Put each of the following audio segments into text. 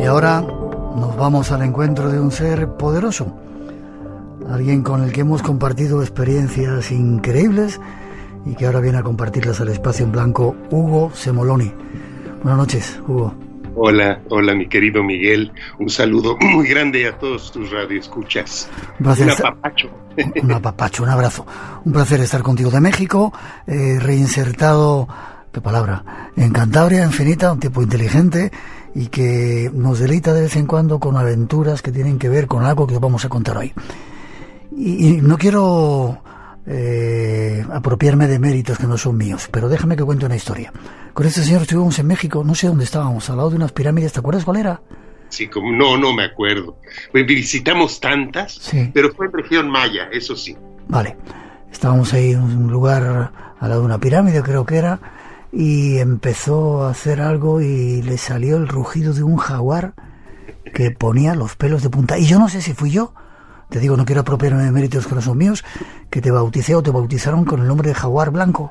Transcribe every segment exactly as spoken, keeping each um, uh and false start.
ahora nos vamos al encuentro de un ser poderoso, alguien con el que hemos compartido experiencias increíbles y que ahora viene a compartirlas al espacio en blanco, Hugo Semoloni. Buenas noches, Hugo. Hola, hola mi querido Miguel, un saludo muy grande a todos tus radioescuchas. Un placer. Un estar... apapacho. Un apapacho, un abrazo. Un placer estar contigo de México, eh, reinsertado, qué palabra, en Cantabria, infinita, un tipo inteligente y que nos deleita de vez en cuando con aventuras que tienen que ver con algo que vamos a contar hoy. Y, y no quiero eh, apropiarme de méritos que no son míos, pero déjame que cuente una historia. Con este señor estuvimos en México, no sé dónde estábamos, al lado de unas pirámides, ¿te acuerdas cuál era? Sí, como no, no me acuerdo. Pues visitamos tantas, sí. Pero fue en región maya, eso sí. Vale, estábamos ahí en un lugar al lado de una pirámide, creo que era, y empezó a hacer algo y le salió el rugido de un jaguar que ponía los pelos de punta. Y yo no sé si fui yo, te digo, no quiero apropiarme de méritos que no son míos, que te bauticé o te bautizaron con el nombre de Jaguar Blanco.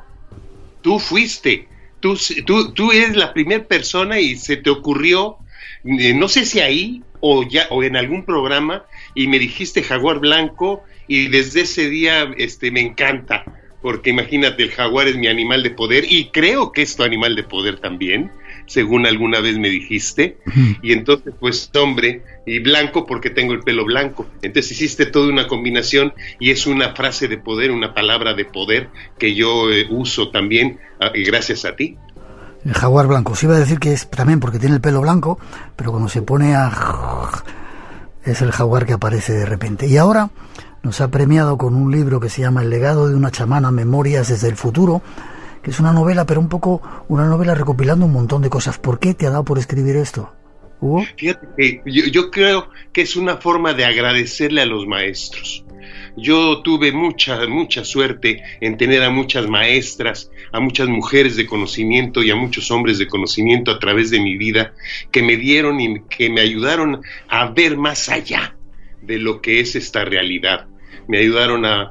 Tú fuiste. Tú, tú, tú eres la primera persona y se te ocurrió, eh, no sé si ahí o ya o en algún programa, y me dijiste Jaguar Blanco, y desde ese día este me encanta, porque imagínate, el jaguar es mi animal de poder, y creo que es tu animal de poder también, según alguna vez me dijiste, uh-huh. Y entonces pues hombre, y blanco porque tengo el pelo blanco, entonces hiciste toda una combinación, y es una frase de poder, una palabra de poder que yo eh, uso también, eh, gracias a ti. El jaguar blanco, sí iba a decir que es también porque tiene el pelo blanco, pero cuando se pone a... es el jaguar que aparece de repente. Y ahora nos ha premiado con un libro que se llama El legado de una chamana, Memorias desde el futuro, que es una novela, pero un poco una novela recopilando un montón de cosas. ¿Por qué te ha dado por escribir esto, Hugo? Fíjate que yo, yo creo que es una forma de agradecerle a los maestros. Yo tuve mucha, mucha suerte en tener a muchas maestras, a muchas mujeres de conocimiento y a muchos hombres de conocimiento a través de mi vida, que me dieron y que me ayudaron a ver más allá de lo que es esta realidad. Me ayudaron a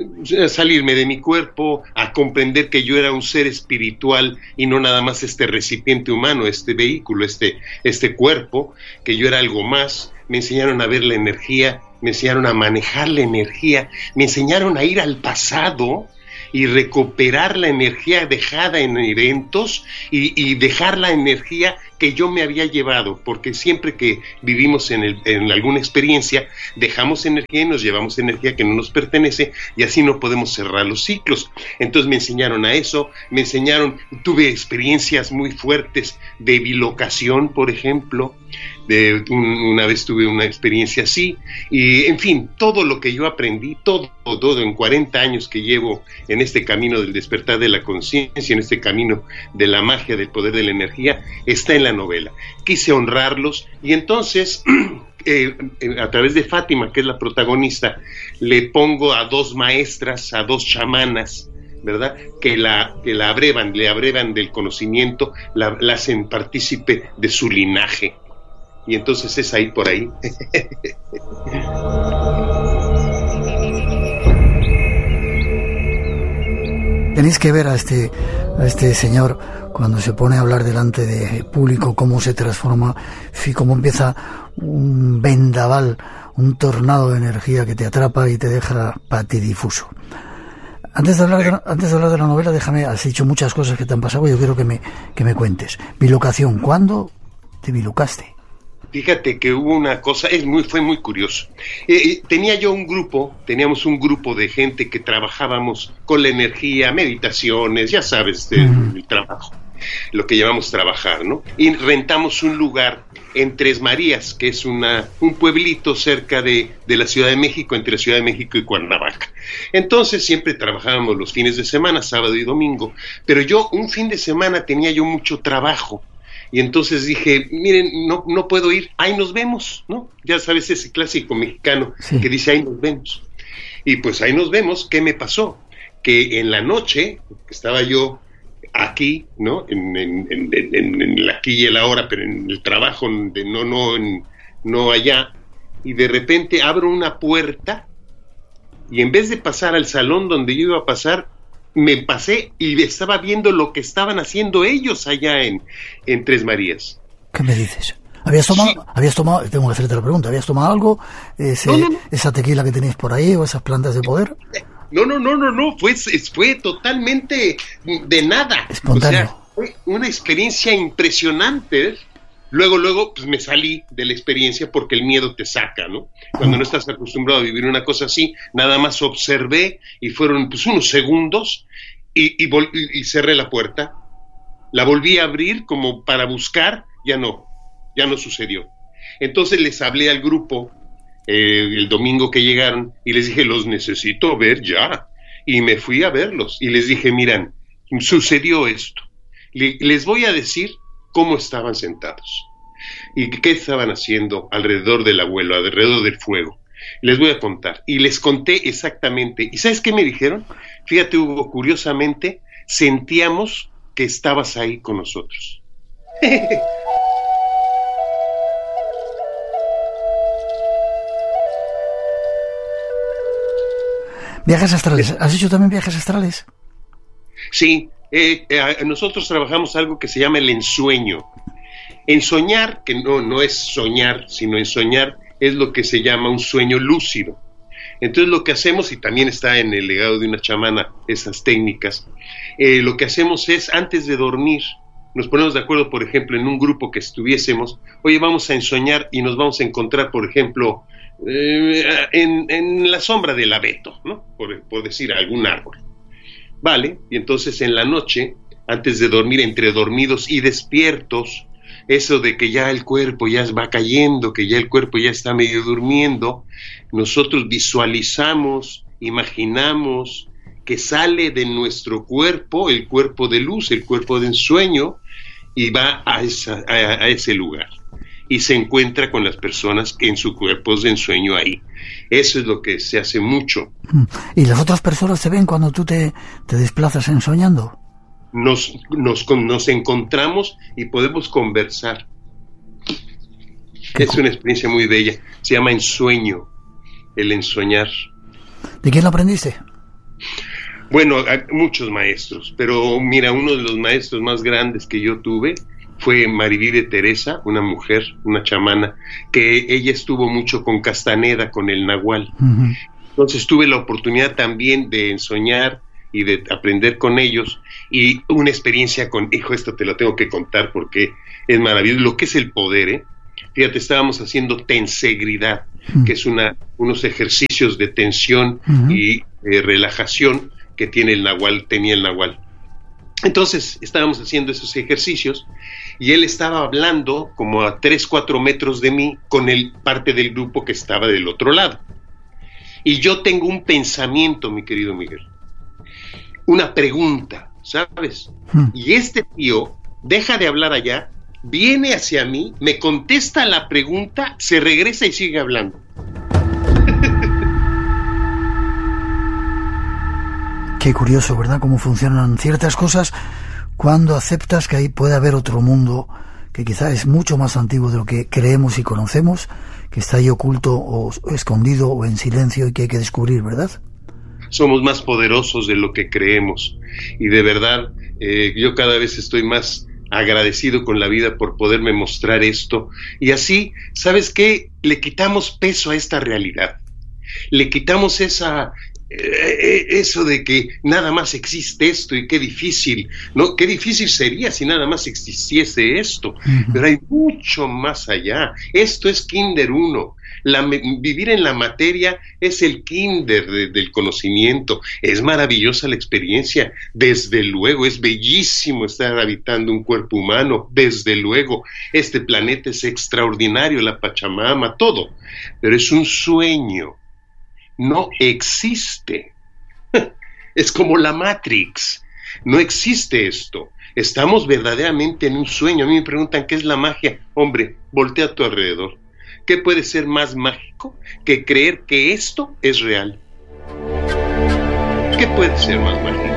a salirme de mi cuerpo, a comprender que yo era un ser espiritual y no nada más este recipiente humano, este vehículo, este, este cuerpo, que yo era algo más. Me enseñaron a ver la energía, me enseñaron a manejar la energía, me enseñaron a ir al pasado y recuperar la energía dejada en eventos y, y dejar la energía que yo me había llevado, porque siempre que vivimos en, el, en alguna experiencia, dejamos energía y nos llevamos energía que no nos pertenece, y así no podemos cerrar los ciclos. Entonces me enseñaron a eso, me enseñaron, tuve experiencias muy fuertes de bilocación, por ejemplo, de un, una vez tuve una experiencia así, y en fin, todo lo que yo aprendí, todo, todo en cuarenta años que llevo en este camino del despertar de la conciencia, en este camino de la magia, del poder de la energía, está en la novela. Quise honrarlos y entonces eh, eh, a través de Fátima, que es la protagonista, le pongo a dos maestras, a dos chamanas, ¿verdad? Que la, que la abrevan, le abrevan del conocimiento, la, la hacen partícipe de su linaje. Y entonces es ahí por ahí. Tenéis que ver a este, a este señor cuando se pone a hablar delante de público, cómo se transforma, cómo empieza un vendaval, un tornado de energía que te atrapa y te deja patidifuso. Antes de hablar de, antes de hablar de la novela, déjame, has dicho muchas cosas que te han pasado y yo quiero que me, que me cuentes. Bilocación, ¿cuándo te bilocaste? Fíjate que hubo una cosa, es muy, fue muy curioso. Eh, tenía yo un grupo, teníamos un grupo de gente que trabajábamos con la energía, meditaciones, ya sabes, de, uh-huh. el trabajo, lo que llamamos trabajar, ¿no? Y rentamos un lugar en Tres Marías, que es una, un pueblito cerca de, de la Ciudad de México, entre la Ciudad de México y Cuernavaca. Entonces siempre trabajábamos los fines de semana, sábado y domingo, pero yo un fin de semana tenía yo mucho trabajo. Y entonces dije, miren, no, no puedo ir, ahí nos vemos, ¿no? Ya sabes, ese clásico mexicano sí. que dice, ahí nos vemos. Y pues ahí nos vemos. ¿Qué me pasó? Que en la noche, estaba yo aquí, ¿no? En, en, en, en, en el aquí y el ahora, pero en el trabajo, de no, no, en, no allá, y de repente abro una puerta, y en vez de pasar al salón donde yo iba a pasar, me pasé y estaba viendo lo que estaban haciendo ellos allá en, en Tres Marías. ¿Qué me dices? ¿Habías tomado, Sí. habías tomado, tengo que hacerte la pregunta, ¿habías tomado algo? Ese, No, no, no. esa tequila que tenéis por ahí o esas plantas de poder. No, no, no, no, no, fue, fue totalmente de nada. Espontáneo. O sea, fue una experiencia impresionante. Luego, luego, pues me salí de la experiencia porque el miedo te saca, ¿no? Cuando no estás acostumbrado a vivir una cosa así, nada más observé y fueron pues unos segundos y, y, vol- y, y cerré la puerta. La volví a abrir como para buscar, ya no, ya no sucedió. Entonces les hablé al grupo eh, el domingo que llegaron y les dije, los necesito ver ya. Y me fui a verlos y les dije, miran, sucedió esto. Le- les voy a decir cómo estaban sentados y qué estaban haciendo alrededor del abuelo, alrededor del fuego. Les voy a contar. Y les conté exactamente. ¿Y sabes qué me dijeron? Fíjate, Hugo, curiosamente, sentíamos que estabas ahí con nosotros. Viajes astrales. ¿Has hecho también viajes astrales? Sí, eh, eh, nosotros trabajamos algo que se llama el ensueño. Ensoñar, que no, no es soñar, sino ensoñar, es lo que se llama un sueño lúcido. Entonces lo que hacemos, y también está en el legado de una chamana esas técnicas, eh, lo que hacemos es antes de dormir, nos ponemos de acuerdo, por ejemplo, en un grupo que estuviésemos, oye, vamos a ensoñar y nos vamos a encontrar, por ejemplo, eh, en, en la sombra del abeto, ¿no? Por, por decir algún árbol. Vale, y entonces en la noche, antes de dormir, entre dormidos y despiertos, eso de que ya el cuerpo ya va cayendo, que ya el cuerpo ya está medio durmiendo, nosotros visualizamos, imaginamos que sale de nuestro cuerpo el cuerpo de luz, el cuerpo de ensueño, y va a, esa, a, a ese lugar. Y se encuentra con las personas en sus cuerpos de ensueño ahí. Eso es lo que se hace mucho. ¿Y las otras personas te ven cuando tú te, te desplazas ensoñando? Nos, nos, nos encontramos y podemos conversar. Es una experiencia muy bella. Se llama ensueño, el ensoñar. ¿De quién lo aprendiste? Bueno, hay muchos maestros, pero mira, uno de los maestros más grandes que yo tuve fue Mariví de Teresa, una mujer, una chamana, que ella estuvo mucho con Castaneda, con el Nahual. Uh-huh. Entonces tuve la oportunidad también de ensoñar y de aprender con ellos, y una experiencia con, hijo, esto te lo tengo que contar porque es maravilloso, lo que es el poder, ¿eh? Fíjate, estábamos haciendo tensegridad, uh-huh. que es una, unos ejercicios de tensión uh-huh. y eh, relajación que tiene el Nahual, tenía el Nahual. Entonces estábamos haciendo esos ejercicios y él estaba hablando como a tres, cuatro metros de mí con el parte del grupo que estaba del otro lado. Y yo tengo un pensamiento, mi querido Miguel, una pregunta, ¿sabes? Hmm. Y este tío deja de hablar allá, viene hacia mí, me contesta la pregunta, se regresa y sigue hablando. Qué curioso, ¿verdad? Cómo funcionan ciertas cosas cuando aceptas que ahí puede haber otro mundo que quizá es mucho más antiguo de lo que creemos y conocemos, que está ahí oculto o escondido o en silencio y que hay que descubrir, ¿verdad? Somos más poderosos de lo que creemos y de verdad eh, yo cada vez estoy más agradecido con la vida por poderme mostrar esto y así, ¿sabes qué? Le quitamos peso a esta realidad, le quitamos esa... Eh, eso de que nada más existe esto y qué difícil, ¿no? Qué difícil sería si nada más existiese esto, uh-huh. pero hay mucho más allá. Esto es Kinder uno. La, vivir en la materia es el Kinder de, del conocimiento. Es maravillosa la experiencia, desde luego, es bellísimo estar habitando un cuerpo humano, desde luego. Este planeta es extraordinario, la Pachamama, todo, pero es un sueño. No existe. Es como la Matrix. No existe esto. Estamos verdaderamente en un sueño. A mí me preguntan qué es la magia. Hombre, voltea a tu alrededor. ¿Qué puede ser más mágico que creer que esto es real? ¿Qué puede ser más mágico?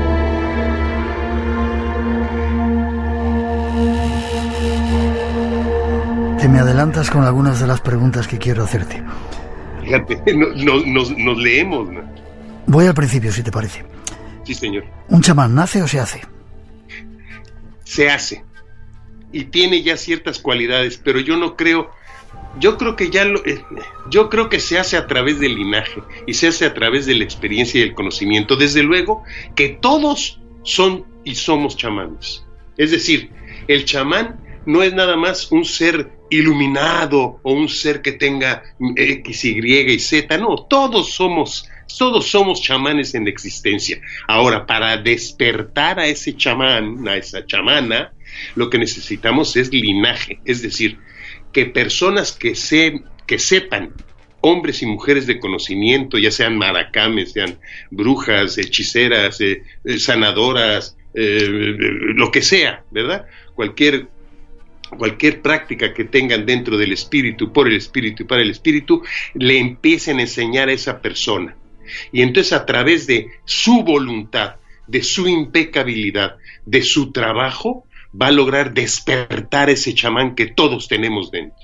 Te me adelantas con algunas de las preguntas que quiero hacerte. Fíjate, no, no, nos, nos leemos, ¿no? Voy al principio, si te parece. Sí, señor. ¿Un chamán nace o se hace? Se hace. y tiene ya ciertas cualidades, pero yo no creo, yo creo que ya lo, eh, yo creo que se hace a través del linaje y se hace a través de la experiencia y el conocimiento. Desde luego que todos son y somos chamanes. Es decir, el chamán no es nada más un ser iluminado o un ser que tenga X, Y y Z, no, todos somos, todos somos chamanes en la existencia. Ahora, para despertar a ese chamán, a esa chamana, lo que necesitamos es linaje, es decir, que personas que, se, que sepan, hombres y mujeres de conocimiento, ya sean maracames, sean brujas, hechiceras, eh, eh, sanadoras, eh, lo que sea, ¿verdad? Cualquier cualquier práctica que tengan dentro del espíritu, por el espíritu y para el espíritu, le empiecen a enseñar a esa persona. Y entonces a través de su voluntad, de su impecabilidad, de su trabajo, va a lograr despertar ese chamán que todos tenemos dentro.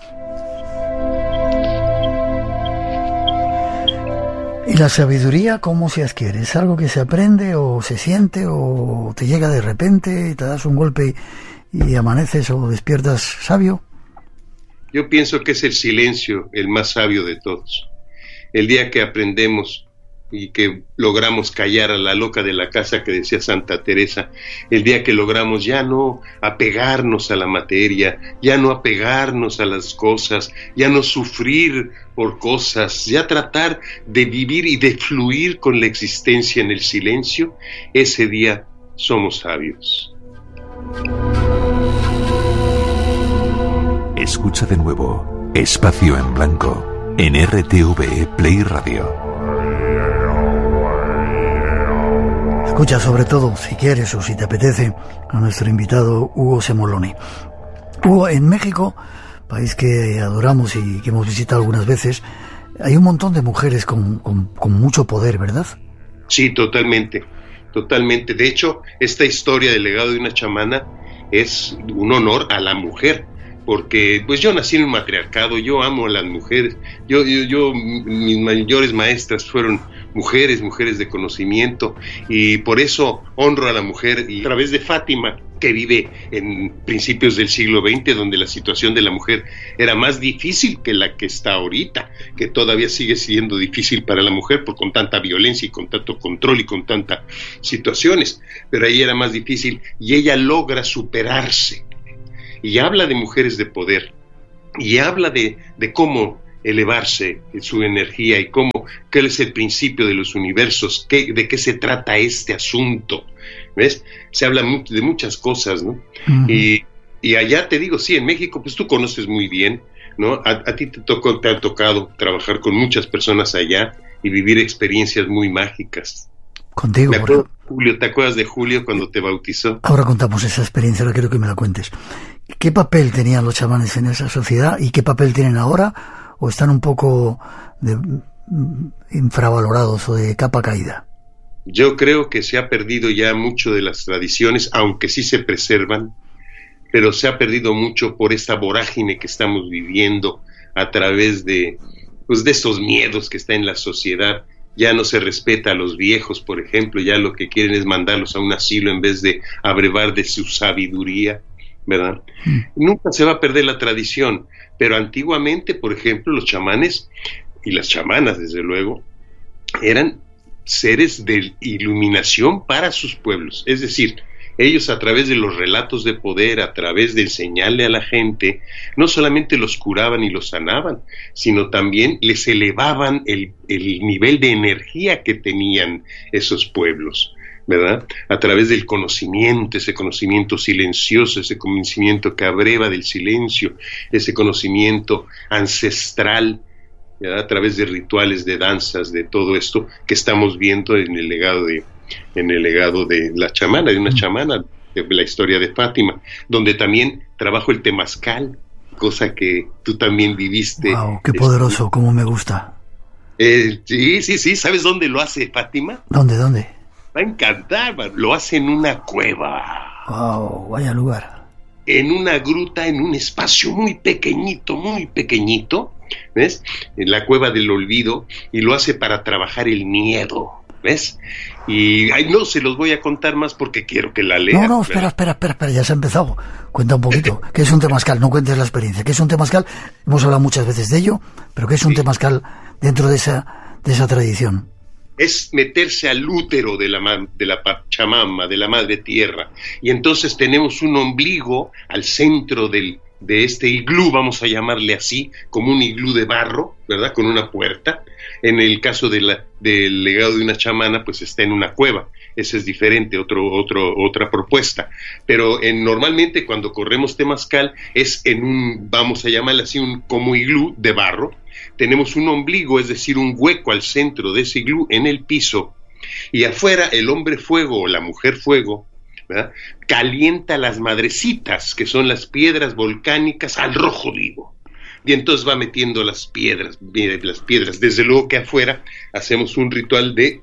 ¿Y la sabiduría cómo se adquiere? ¿Es algo que se aprende o se siente o te llega de repente y te das un golpe y amaneces o despiertas sabio? Yo pienso que es el silencio el más sabio de todos. El día que aprendemos y que logramos callar a la loca de la casa que decía Santa Teresa, el día que logramos ya no apegarnos a la materia, ya no apegarnos a las cosas, ya no sufrir por cosas, ya tratar de vivir y de fluir con la existencia en el silencio, ese día somos sabios. Escucha de nuevo Espacio en Blanco en R T V E Play Radio. Escucha sobre todo, si quieres o si te apetece, a nuestro invitado Hugo Semoloni. Hugo, en México, país que adoramos y que hemos visitado algunas veces, hay un montón de mujeres con, con, con mucho poder, ¿verdad? Sí, totalmente, totalmente. De hecho, esta historia del legado de una chamana es un honor a la mujer, porque pues yo nací en un matriarcado, yo amo a las mujeres, yo, yo, yo mis mayores maestras fueron mujeres, mujeres de conocimiento, y por eso honro a la mujer, y a través de Fátima, que vive en principios del siglo veinte, donde la situación de la mujer era más difícil que la que está ahorita, que todavía sigue siendo difícil para la mujer por con tanta violencia y con tanto control y con tantas situaciones, pero ahí era más difícil, y ella logra superarse, y habla de mujeres de poder, y habla de, de cómo elevarse su energía y cómo, qué es el principio de los universos, qué, de qué se trata este asunto, ¿ves? Se habla mucho, de muchas cosas, ¿no? Uh-huh. Y, y allá te digo, sí, en México, pues tú conoces muy bien, ¿no? A, a ti te, tocó, te ha tocado trabajar con muchas personas allá y vivir experiencias muy mágicas. Contigo, me acuerdo, Julio, ¿te acuerdas de Julio cuando te bautizó? Ahora contamos esa experiencia, ahora quiero que me la cuentes. ¿Qué papel tenían los chamanes en esa sociedad y qué papel tienen ahora? ¿O están un poco de, infravalorados o de capa caída? Yo creo que se ha perdido ya mucho de las tradiciones, aunque sí se preservan, pero se ha perdido mucho por esta vorágine que estamos viviendo a través de, pues, de estos miedos que está en la sociedad. Ya no se respeta a los viejos, por ejemplo, ya lo que quieren es mandarlos a un asilo en vez de abrevar de su sabiduría, ¿verdad? Mm. Nunca se va a perder la tradición, pero antiguamente, por ejemplo, los chamanes y las chamanas, desde luego, eran seres de iluminación para sus pueblos, es decir, ellos a través de los relatos de poder, a través de enseñarle a la gente, no solamente los curaban y los sanaban, sino también les elevaban el, el nivel de energía que tenían esos pueblos, ¿verdad? A través del conocimiento, ese conocimiento silencioso, ese conocimiento que abreva del silencio, ese conocimiento ancestral, ¿verdad? A través de rituales, de danzas, de todo esto que estamos viendo en el legado de en el legado de la chamana, de una chamana, de la historia de Fátima, donde también trabajo el temazcal, cosa que tú también viviste. Wow, qué poderoso, este, cómo me gusta. Eh, sí, sí, sí, ¿sabes dónde lo hace Fátima? ¿Dónde, dónde? Va a encantar, lo hace en una cueva. Wow, vaya lugar. En una gruta, en un espacio muy pequeñito, muy pequeñito, ¿ves? En la cueva del olvido, y lo hace para trabajar el miedo. ¿ves? Y ay, no se los voy a contar más porque quiero que la lean. No, no, espera, espera, espera, espera, ya se ha empezado. Cuenta un poquito. ¿Qué es un temazcal? No cuentes la experiencia. ¿Qué es un temazcal? Hemos hablado muchas veces de ello, pero ¿qué es un sí. temazcal dentro de esa, de esa tradición? Es meterse al útero de la, de la Pachamama, de la Madre Tierra. Y entonces tenemos un ombligo al centro del, de este iglú, vamos a llamarle así, como un iglú de barro, ¿verdad? Con una puerta. En el caso de la, del legado de una chamana, pues está en una cueva. Ese es diferente, otro, otro, otra propuesta. Pero en, normalmente cuando corremos temazcal es en un, vamos a llamarle así, un como iglú de barro. Tenemos un ombligo, es decir, un hueco al centro de ese iglú en el piso. Y afuera el hombre fuego o la mujer fuego, ¿verdad?, calienta las madrecitas, que son las piedras volcánicas, al rojo vivo. Y entonces va metiendo las piedras, las piedras. Desde luego que afuera hacemos un ritual de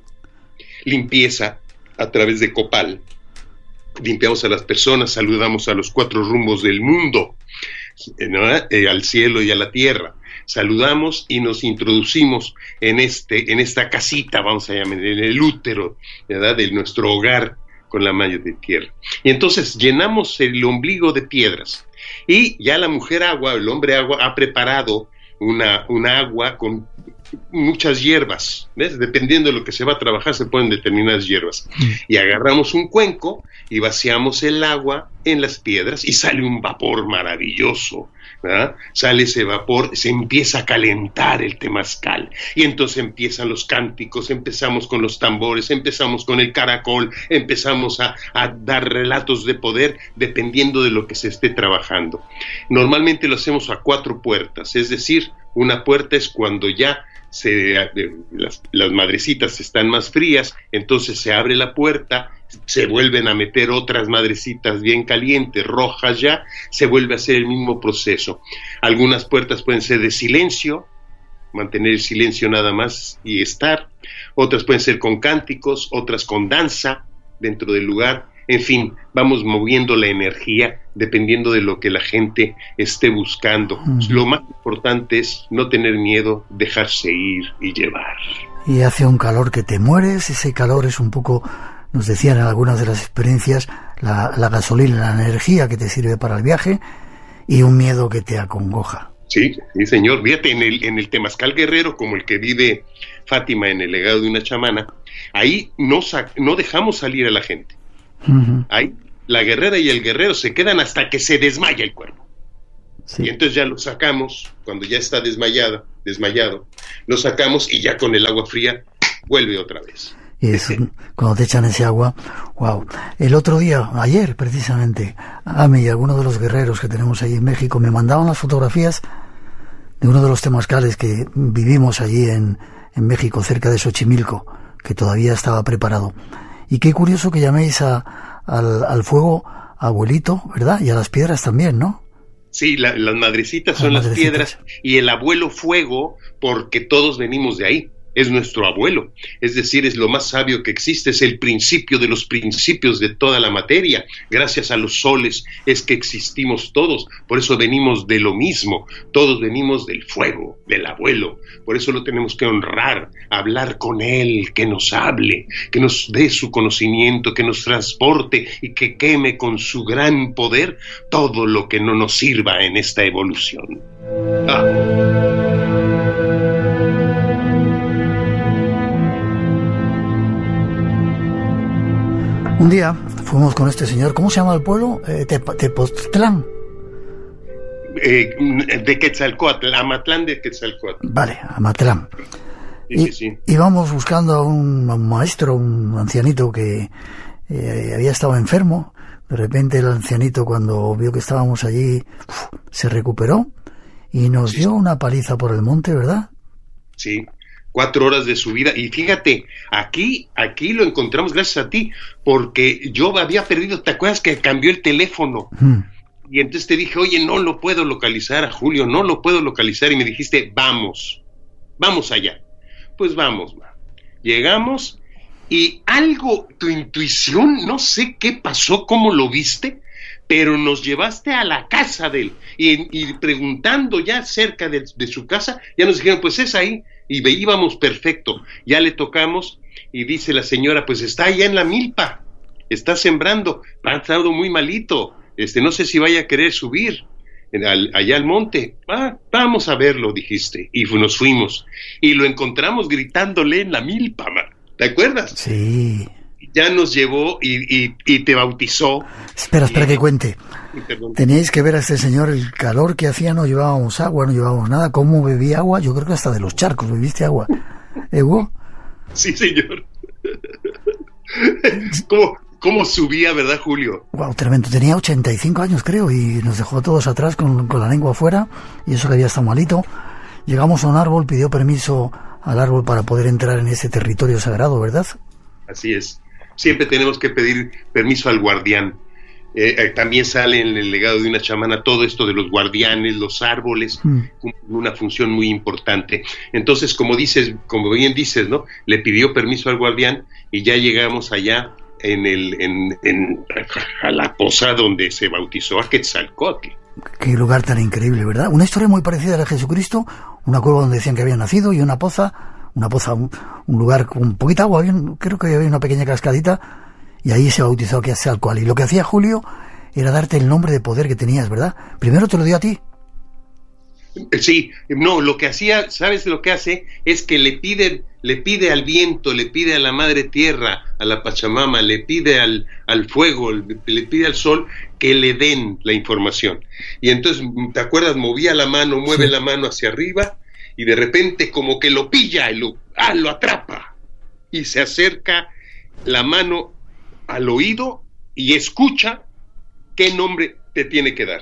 limpieza a través de copal. Limpiamos a las personas, saludamos a los cuatro rumbos del mundo, ¿no?, eh, al cielo y a la tierra. Saludamos y nos introducimos en este, en esta casita, vamos a llamar, en el útero, ¿verdad?, de nuestro hogar con la Madre de Tierra. Y entonces llenamos el ombligo de piedras. Y ya la mujer agua, el hombre agua, ha preparado una, una agua con muchas hierbas, ¿ves? Dependiendo de lo que se va a trabajar, se ponen determinadas hierbas. Mm. Y agarramos un cuenco y vaciamos el agua en las piedras y sale un vapor maravilloso, ¿verdad? Sale ese vapor, se empieza a calentar el temazcal. Y entonces empiezan los cánticos, empezamos con los tambores, empezamos con el caracol, empezamos a, a dar relatos de poder dependiendo de lo que se esté trabajando. Normalmente lo hacemos a cuatro puertas, es decir, una puerta es cuando ya se, las, las madrecitas están más frías, entonces se abre la puerta, se vuelven a meter otras madrecitas bien calientes, rojas ya, se vuelve a hacer el mismo proceso. Algunas puertas pueden ser de silencio, mantener el silencio nada más y estar, otras pueden ser con cánticos, otras con danza dentro del lugar. En fin, vamos moviendo la energía dependiendo de lo que la gente esté buscando. Mm. Lo más importante es no tener miedo, dejarse ir y llevar. Y hace un calor que te mueres, ese calor es un poco, nos decían en algunas de las experiencias, la, la gasolina, la energía que te sirve para el viaje y un miedo que te acongoja. Sí, sí señor, fíjate, en el, en el temazcal guerrero, como el que vive Fátima en el legado de una chamana, ahí no, sa- no dejamos salir a la gente. Uh-huh. Ahí la guerrera y el guerrero se quedan hasta que se desmaya el cuerpo. Sí. Y entonces ya lo sacamos, cuando ya está desmayado, desmayado, lo sacamos y ya con el agua fría vuelve otra vez. Y es, cuando te echan ese agua, wow. El otro día, ayer precisamente, a mí y a algunos de los guerreros que tenemos ahí en México me mandaban las fotografías de uno de los temazcales que vivimos allí en, en México, cerca de Xochimilco, que todavía estaba preparado. Y qué curioso que llaméis a, al, al fuego abuelito, ¿verdad? Y a las piedras también, ¿no? Sí, la, las madrecitas son las, las piedras y el abuelo fuego, porque todos venimos de ahí. Es nuestro abuelo, es decir, es lo más sabio que existe, es el principio de los principios de toda la materia. Gracias a los soles es que existimos todos, por eso venimos de lo mismo, todos venimos del fuego, del abuelo, por eso lo tenemos que honrar, hablar con él, que nos hable, que nos dé su conocimiento, que nos transporte y que queme con su gran poder todo lo que no nos sirva en esta evolución. Ah. Un día fuimos con este señor, ¿cómo se llama el pueblo? Eh, Tepoztlán. Eh, de Quetzalcóatl, Amatlán de Quetzalcóatl. Vale, Amatlán. Sí, y, sí, sí. Íbamos buscando a un, a un maestro, un ancianito que eh, había estado enfermo. De repente el ancianito, cuando vio que estábamos allí, uf, se recuperó y nos sí, dio sí. una paliza por el monte, ¿verdad? Sí. Cuatro horas de su vida, y fíjate, aquí, aquí lo encontramos gracias a ti, porque yo había perdido, ¿te acuerdas que cambió el teléfono? Mm. Y entonces te dije, oye, no lo puedo localizar a Julio, no lo puedo localizar, y me dijiste, vamos, vamos allá. Pues vamos, man. Llegamos, y algo, tu intuición, no sé qué pasó, cómo lo viste, pero nos llevaste a la casa de él, y, y preguntando ya cerca de, de su casa, ya nos dijeron, pues es ahí, y íbamos perfecto, ya le tocamos, y dice la señora, pues está allá en la milpa, está sembrando, ha estado muy malito, este, no sé si vaya a querer subir al, allá al monte. Ah, vamos a verlo, dijiste, y nos fuimos, y lo encontramos gritándole en la milpa, man. ¿Te acuerdas? Sí. Ya nos llevó y, y, y te bautizó. Espera, espera y, que cuente. Perdón. Teníais que ver a este señor, el calor que hacía, no llevábamos agua, no llevábamos nada. ¿Cómo bebía agua? Yo creo que hasta de los charcos bebiste agua. ¿Eh, Hugo? Sí, señor. ¿Cómo, cómo subía, verdad, Julio? Wow, tremendo. Tenía ochenta y cinco años, creo, y nos dejó a todos atrás con, con la lengua afuera, y eso que había estado malito. Llegamos a un árbol, pidió permiso al árbol para poder entrar en ese territorio sagrado, ¿verdad? Así es. Siempre tenemos que pedir permiso al guardián. Eh, eh, también sale en el legado de una chamana todo esto de los guardianes, los árboles, mm. una función muy importante. Entonces, como dices, como bien dices, ¿no? Le pidió permiso al guardián y ya llegamos allá en el, en, en a la posada donde se bautizó a Quetzalcóatl. Qué lugar tan increíble, ¿verdad? Una historia muy parecida a la de Jesucristo, una cueva donde decían que había nacido y una poza, una poza, un, un lugar con poquita agua, había, creo que había una pequeña cascadita, y ahí se bautizó a Quetzalcóatl. Y lo que hacía Julio era darte el nombre de poder que tenías, ¿verdad? Primero te lo dio a ti. Sí, no, lo que hacía, ¿sabes lo que hace? Es que le pide, le pide al viento, le pide a la madre tierra, a la Pachamama, le pide al, al fuego, le pide al sol que le den la información. Y entonces, ¿te acuerdas? Movía la mano, mueve sí. la mano hacia arriba, y de repente como que lo pilla, y lo, ah, lo atrapa, y se acerca la mano al oído y escucha qué nombre te tiene que dar.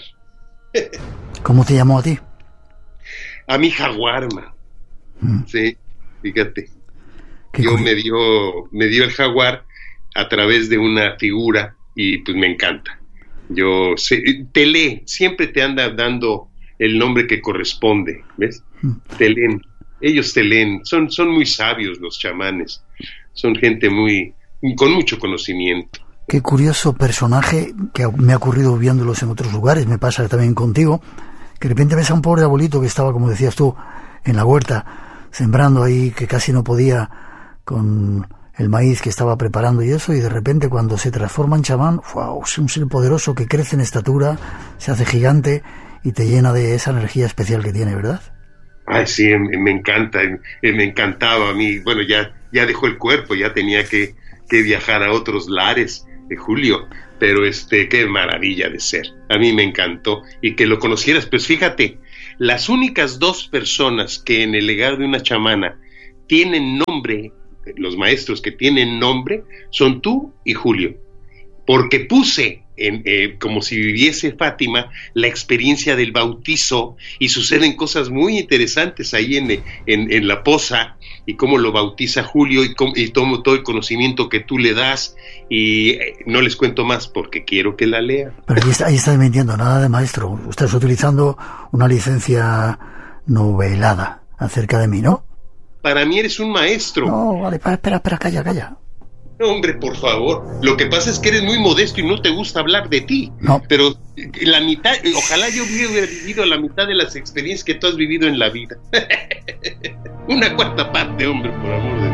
¿Cómo te llamó a ti? A mi jaguarma. Mm. Sí, fíjate. Qué Yo cool. me dio, me dio el jaguar a través de una figura y pues me encanta. Yo sé, te lee, siempre te anda dando el nombre que corresponde, ¿ves? Mm. Te leen, ellos te leen, son, son muy sabios los chamanes, son gente muy, con mucho conocimiento. Qué curioso personaje que me ha ocurrido viéndolos en otros lugares, me pasa también contigo, que de repente ves a un pobre abuelito que estaba, como decías tú, en la huerta, sembrando ahí, que casi no podía con el maíz que estaba preparando y eso, y de repente cuando se transforma en chamán, wow, es un ser poderoso que crece en estatura, se hace gigante y te llena de esa energía especial que tiene, ¿verdad? Ay, sí, me encanta, me encantaba a mí. Bueno, ya, ya dejó el cuerpo, ya tenía que, que viajar a otros lares, de Julio, pero este, qué maravilla de ser. A mí me encantó, y que lo conocieras. Pues fíjate, las únicas dos personas que en el legado de una chamana tienen nombre, los maestros que tienen nombre, son tú y Julio, porque puse En, eh, como si viviese Fátima la experiencia del bautizo, y suceden cosas muy interesantes ahí en, en, en la poza, y cómo lo bautiza Julio, y, cómo, y tomo todo el conocimiento que tú le das, y eh, no les cuento más porque quiero que la lean. Pero ahí, está, ahí estás mintiendo, nada de maestro, estás utilizando una licencia novelada acerca de mí, ¿no? Para mí eres un maestro. No, vale, espera, espera, espera, calla, calla. Hombre, por favor, lo que pasa es que eres muy modesto y no te gusta hablar de ti, no. Pero la mitad, ojalá yo hubiera vivido la mitad de las experiencias que tú has vivido en la vida. Una cuarta parte, hombre, por amor de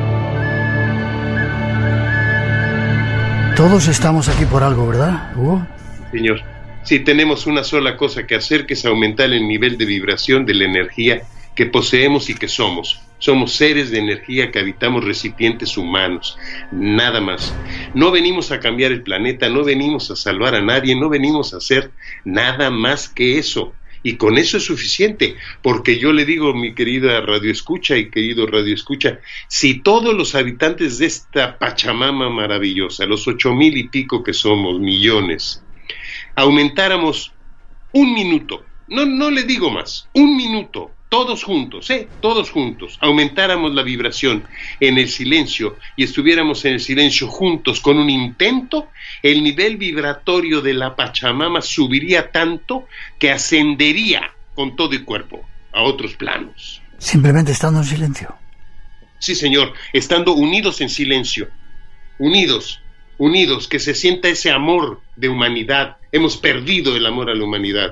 Dios. Todos estamos aquí por algo, ¿verdad, Hugo? Señor, sí, tenemos una sola cosa que hacer, que es aumentar el nivel de vibración de la energía que poseemos y que somos. Somos seres de energía que habitamos recipientes humanos, nada más. No venimos a cambiar el planeta, no venimos a salvar a nadie, no venimos a hacer nada más que eso. Y con eso es suficiente, porque yo le digo, mi querida radioescucha y querido radioescucha, si todos los habitantes de esta Pachamama maravillosa, los ocho mil y pico que somos, millones, aumentáramos un minuto, no, no le digo más, un minuto, todos juntos, ¿eh? Todos juntos, aumentáramos la vibración en el silencio y estuviéramos en el silencio juntos con un intento, el nivel vibratorio de la Pachamama subiría tanto que ascendería con todo el cuerpo a otros planos. Simplemente estando en silencio. Sí, señor, estando unidos en silencio, unidos, unidos, que se sienta ese amor de humanidad. Hemos perdido el amor a la humanidad.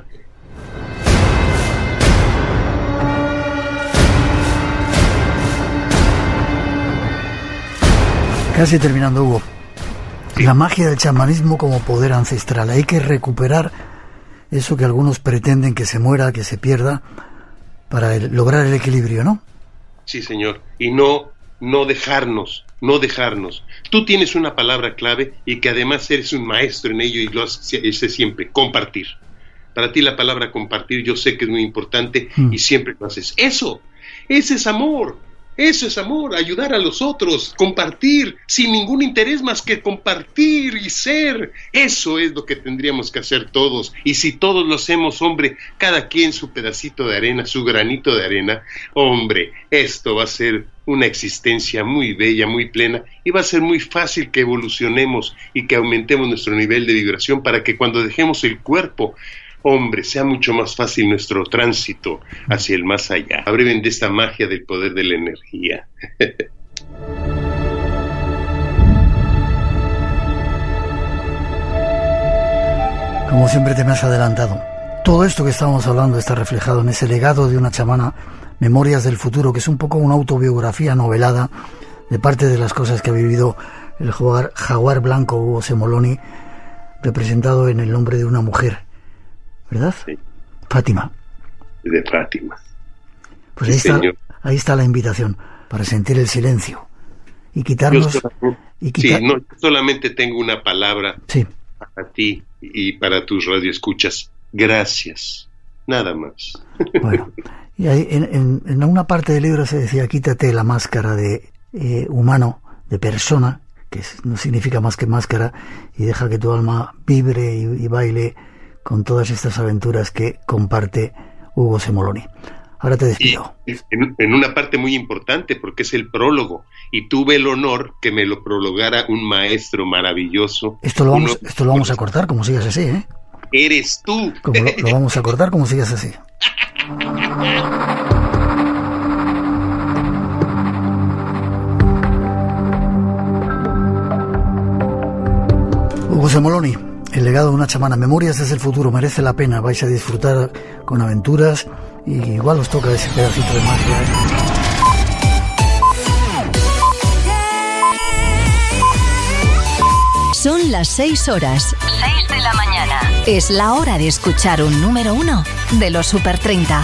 Casi terminando, Hugo. La magia del chamanismo como poder ancestral. Hay que recuperar eso que algunos pretenden que se muera, que se pierda, para el, lograr el equilibrio, ¿no? Sí, señor. Y no, no dejarnos, no dejarnos. Tú tienes una palabra clave y que además eres un maestro en ello y lo haces siempre, compartir. Para ti la palabra compartir yo sé que es muy importante mm. y siempre lo haces. Eso, ese es amor. Eso es amor, ayudar a los otros, compartir, sin ningún interés más que compartir y ser. Eso es lo que tendríamos que hacer todos. Y si todos lo hacemos, hombre, cada quien su pedacito de arena, su granito de arena, hombre, esto va a ser una existencia muy bella, muy plena, y va a ser muy fácil que evolucionemos y que aumentemos nuestro nivel de vibración para que cuando dejemos el cuerpo, hombre, sea mucho más fácil nuestro tránsito hacia el más allá. Abreven de esta magia del poder de la energía. Como siempre te me has adelantado. Todo esto que estamos hablando está reflejado en ese legado de una chamana, Memorias del Futuro, que es un poco una autobiografía novelada de parte de las cosas que ha vivido el jaguar, jaguar blanco Hugo Semoloni, representado en el nombre de una mujer. ¿Verdad? Sí. Fátima. De Fátima. Pues ahí, sí, está, ahí está la invitación, para sentir el silencio y quitarnos... Yo solamente, y quitar... sí, no, solamente tengo una palabra sí. para ti y para tus radioescuchas. Gracias. Nada más. Bueno, y ahí en, en, en una parte del libro se decía, quítate la máscara de eh, humano, de persona, que no significa más que máscara, y deja que tu alma vibre y, y baile con todas estas aventuras que comparte Hugo Semoloni. Ahora te despido. Y en, en una parte muy importante, porque es el prólogo, y tuve el honor que me lo prologara un maestro maravilloso. Esto lo vamos, uno, esto lo vamos a cortar como sigas así, ¿eh? Eres tú. Como lo, lo vamos a cortar como sigas así. Hugo Semoloni, el legado de una chamana, Memorias desde el Futuro, merece la pena, vais a disfrutar con aventuras y igual os toca ese pedacito de magia, ¿eh? Son las seis horas, seis de la mañana. Es la hora de escuchar un número uno de los Super treinta.